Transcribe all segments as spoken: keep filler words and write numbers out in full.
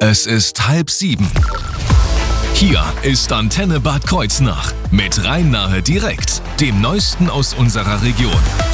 Es ist halb sieben. Hier ist Antenne Bad Kreuznach mit Rhein-Nahe direkt, dem Neuesten aus unserer Region.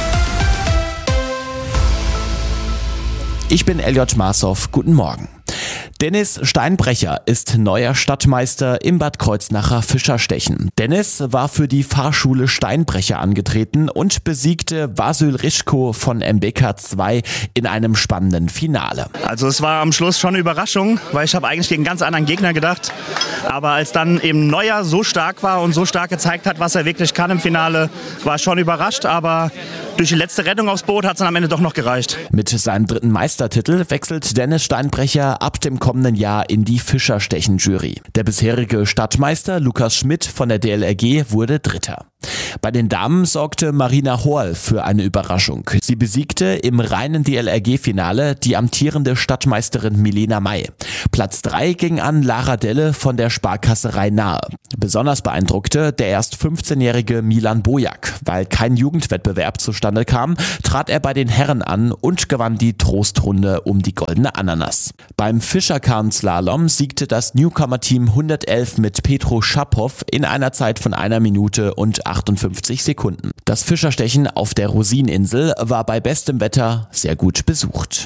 Ich bin Elliot Marshoff, guten Morgen. Dennis Steinbrecher ist neuer Stadtmeister im Bad Kreuznacher Fischerstechen. Dennis war für die Fahrschule Steinbrecher angetreten und besiegte Vasyl Rischko von M B K zwei in einem spannenden Finale. Also es war am Schluss schon eine Überraschung, weil ich habe eigentlich gegen einen ganz anderen Gegner gedacht. Aber als dann eben Neuer so stark war und so stark gezeigt hat, was er wirklich kann im Finale, war ich schon überrascht. Aber durch die letzte Rettung aufs Boot hat es dann am Ende doch noch gereicht. Mit seinem dritten Meistertitel wechselt Dennis Steinbrecher ab dem kommenden Jahr in die Fischerstechen-Jury. Der bisherige Stadtmeister Lukas Schmidt von der D L R G wurde Dritter. Bei den Damen sorgte Marina Horl für eine Überraschung. Sie besiegte im reinen D L R G-Finale die amtierende Stadtmeisterin Milena May. Platz drei ging an Lara Delle von der Sparkasse Rhein-Nahe. Besonders beeindruckte der erst fünfzehnjährige Milan Bojak. Weil kein Jugendwettbewerb zustande kam, trat er bei den Herren an und gewann die Trostrunde um die goldene Ananas. Beim Fischerkahn-Slalom siegte das Newcomer-Team hundertelf mit Petro Schapow in einer Zeit von einer Minute und achtundfünfzig Sekunden. Das Fischerstechen auf der Rosineninsel war bei bestem Wetter sehr gut besucht.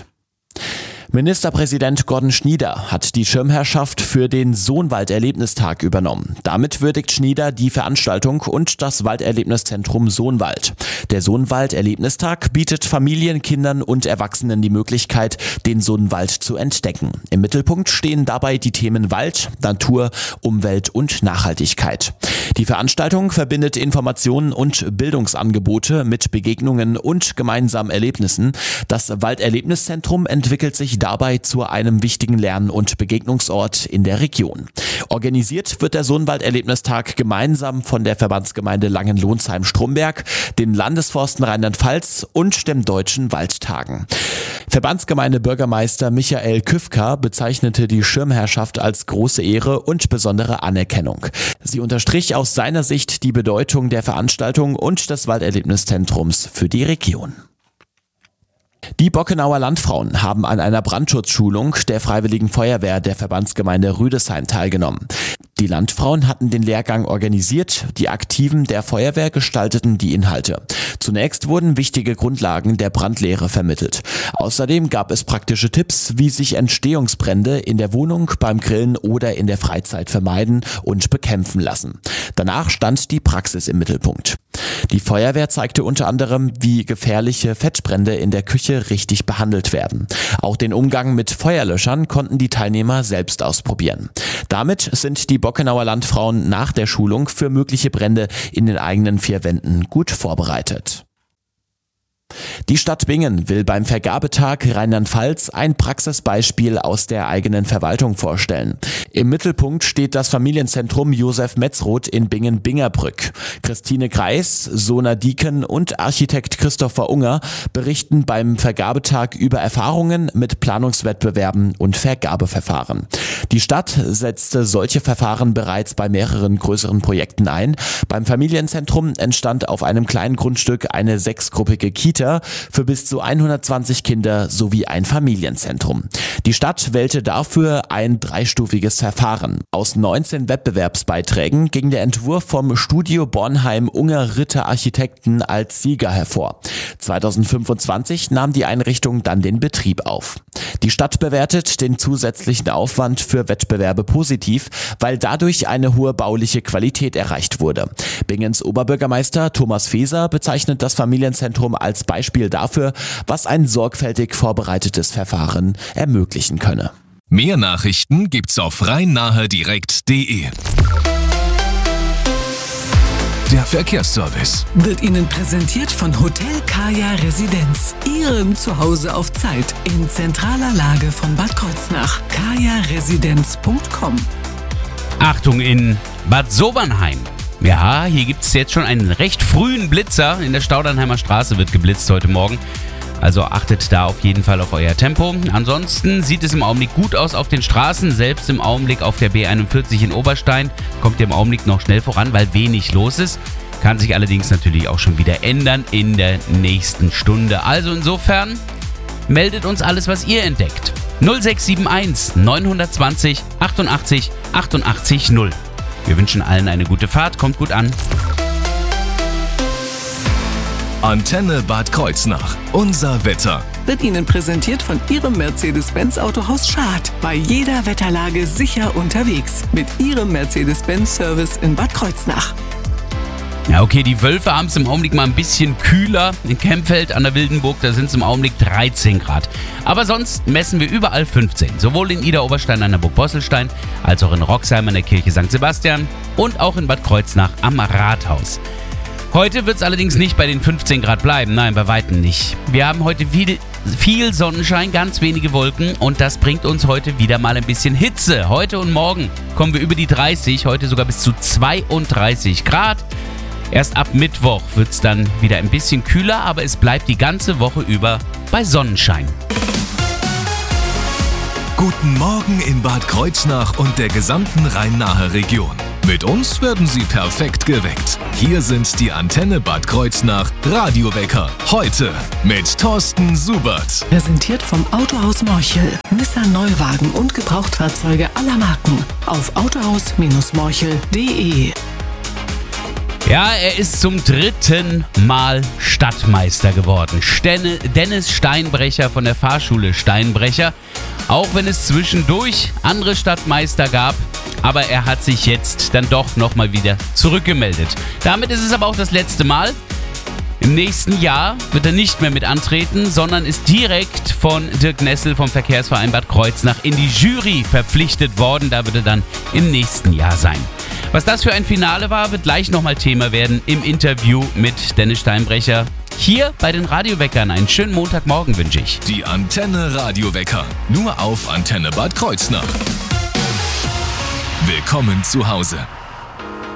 Ministerpräsident Gordon Schnieder hat die Schirmherrschaft für den Sohnwald-Erlebnistag übernommen. Damit würdigt Schnieder die Veranstaltung und das Walderlebniszentrum Sohnwald. Der Sohnwald-Erlebnistag bietet Familien, Kindern und Erwachsenen die Möglichkeit, den Sohnwald zu entdecken. Im Mittelpunkt stehen dabei die Themen Wald, Natur, Umwelt und Nachhaltigkeit. Die Veranstaltung verbindet Informationen und Bildungsangebote mit Begegnungen und gemeinsamen Erlebnissen. Das Walderlebniszentrum entwickelt sich dabei zu einem wichtigen Lern- und Begegnungsort in der Region. Organisiert wird der Sohnwald-Erlebnistag gemeinsam von der Verbandsgemeinde Langenlohnsheim-Stromberg, den Landesforsten Rheinland-Pfalz und dem Deutschen Waldtagen. Verbandsgemeinde-Bürgermeister Michael Küfka bezeichnete die Schirmherrschaft als große Ehre und besondere Anerkennung. Sie unterstrich aus seiner Sicht die Bedeutung der Veranstaltung und des Walderlebniszentrums für die Region. Die Bockenauer Landfrauen haben an einer Brandschutzschulung der Freiwilligen Feuerwehr der Verbandsgemeinde Rüdesheim teilgenommen. Die Landfrauen hatten den Lehrgang organisiert, die Aktiven der Feuerwehr gestalteten die Inhalte. Zunächst wurden wichtige Grundlagen der Brandlehre vermittelt. Außerdem gab es praktische Tipps, wie sich Entstehungsbrände in der Wohnung, beim Grillen oder in der Freizeit vermeiden und bekämpfen lassen. Danach stand die Praxis im Mittelpunkt. Die Feuerwehr zeigte unter anderem, wie gefährliche Fettbrände in der Küche richtig behandelt werden. Auch den Umgang mit Feuerlöschern konnten die Teilnehmer selbst ausprobieren. Damit sind die Bockenauer Landfrauen nach der Schulung für mögliche Brände in den eigenen vier Wänden gut vorbereitet. Die Stadt Bingen will beim Vergabetag Rheinland-Pfalz ein Praxisbeispiel aus der eigenen Verwaltung vorstellen. Im Mittelpunkt steht das Familienzentrum Josef Metzroth in Bingen-Bingerbrück. Christine Greis, Sona Dieken und Architekt Christopher Unger berichten beim Vergabetag über Erfahrungen mit Planungswettbewerben und Vergabeverfahren. Die Stadt setzte solche Verfahren bereits bei mehreren größeren Projekten ein. Beim Familienzentrum entstand auf einem kleinen Grundstück eine sechsgruppige Kita für bis zu hundertzwanzig Kinder sowie ein Familienzentrum. Die Stadt wählte dafür ein dreistufiges Verfahren. Aus neunzehn Wettbewerbsbeiträgen ging der Entwurf vom Studio Bornheim Unger Ritter Architekten als Sieger hervor. zweitausendfünfundzwanzig nahm die Einrichtung dann den Betrieb auf. Die Stadt bewertet den zusätzlichen Aufwand für Wettbewerbe positiv, weil dadurch eine hohe bauliche Qualität erreicht wurde. Bingens Oberbürgermeister Thomas Feser bezeichnet das Familienzentrum als Beispiel dafür, was ein sorgfältig vorbereitetes Verfahren ermöglichen könne. Mehr Nachrichten gibt's auf rhein-nahe direkt punkt de. Der Verkehrsservice wird Ihnen präsentiert von Hotel Kaya Residenz. Ihrem Zuhause auf Zeit in zentraler Lage von Bad Kreuznach. kaya residenz punkt com. Achtung in Bad Sobernheim. Ja, hier gibt es jetzt schon einen recht frühen Blitzer. In der Staudernheimer Straße wird geblitzt heute Morgen. Also achtet da auf jeden Fall auf euer Tempo. Ansonsten sieht es im Augenblick gut aus auf den Straßen. Selbst im Augenblick auf der B einundvierzig in Oberstein kommt ihr im Augenblick noch schnell voran, weil wenig los ist. Kann sich allerdings natürlich auch schon wieder ändern in der nächsten Stunde. Also insofern meldet uns alles, was ihr entdeckt. null sechs sieben eins neun zwei null achtundachtzig achtundachtzig null. Wir wünschen allen eine gute Fahrt, kommt gut an. Antenne Bad Kreuznach. Unser Wetter. Wird Ihnen präsentiert von Ihrem Mercedes-Benz Autohaus Schad. Bei jeder Wetterlage sicher unterwegs. Mit Ihrem Mercedes-Benz-Service in Bad Kreuznach. Ja, okay, die Wölfe haben es im Augenblick mal ein bisschen kühler. In Kempfeld an der Wildenburg, da sind es im Augenblick dreizehn Grad. Aber sonst messen wir überall fünfzehn. Sowohl in Idar-Oberstein an der Burg Bosselstein, als auch in Roxheim an der Kirche Sankt Sebastian und auch in Bad Kreuznach am Rathaus. Heute wird es allerdings nicht bei den fünfzehn Grad bleiben, nein, bei weitem nicht. Wir haben heute viel, viel Sonnenschein, ganz wenige Wolken und das bringt uns heute wieder mal ein bisschen Hitze. Heute und morgen kommen wir über die dreißig, heute sogar bis zu zweiunddreißig Grad. Erst ab Mittwoch wird es dann wieder ein bisschen kühler, aber es bleibt die ganze Woche über bei Sonnenschein. Guten Morgen in Bad Kreuznach und der gesamten Rhein-Nahe Region. Mit uns werden Sie perfekt geweckt. Hier sind die Antenne Bad Kreuznach Radiowecker. Heute mit Thorsten Subert. Präsentiert vom Autohaus Morchel. Nissan Neuwagen und Gebrauchtfahrzeuge aller Marken. Auf autohaus Morchel punkt de. Ja, er ist zum dritten Mal Stadtmeister geworden. Stenne, Dennis Steinbrecher von der Fahrschule Steinbrecher. Auch wenn es zwischendurch andere Stadtmeister gab, aber er hat sich jetzt dann doch nochmal wieder zurückgemeldet. Damit ist es aber auch das letzte Mal. Im nächsten Jahr wird er nicht mehr mit antreten, sondern ist direkt von Dirk Nessel vom Verkehrsverein Bad Kreuznach in die Jury verpflichtet worden. Da wird er dann im nächsten Jahr sein. Was das für ein Finale war, wird gleich nochmal Thema werden im Interview mit Dennis Steinbrecher. Hier bei den Radioweckern. Einen schönen Montagmorgen wünsche ich. Die Antenne Radiowecker. Nur auf Antenne Bad Kreuznach. Willkommen zu Hause.